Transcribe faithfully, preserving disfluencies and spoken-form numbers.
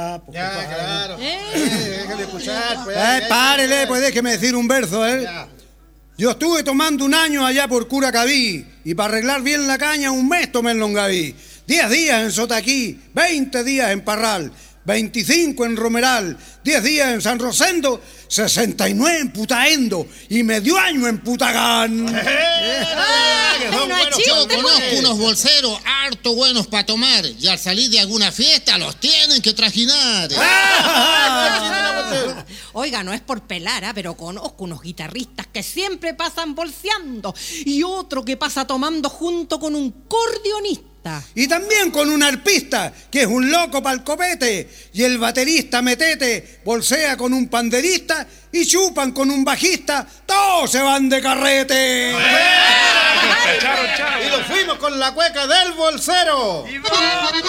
Ya, claro. ¿Eh? Eh, déjame escuchar. Pues, Eh, párele, pues déjeme decir un verso, ¿eh? Ya. Yo estuve tomando un año allá por Curacaví y para arreglar bien la caña un mes tomé en Longaví. Diez días en Sotaquí, veinte días en Parral, veinticinco en Romeral, diez días en San Rosendo, sesenta y nueve en Putaendo y medio año en Putagán. Ah, que son no hay buenos, chiste, Yo pues. conozco unos bolseros harto buenos para tomar y al salir de alguna fiesta los tienen que trajinar. Oiga, no es por pelar, ¿ah? Pero conozco unos guitarristas que siempre pasan bolseando y otro que pasa tomando junto con un cordionista. Y también con un arpista, que es un loco pa'l copete, y el baterista Metete bolsea con un panderista y chupan con un bajista, todos se van de carrete. Y lo fuimos con la cueca del bolsero.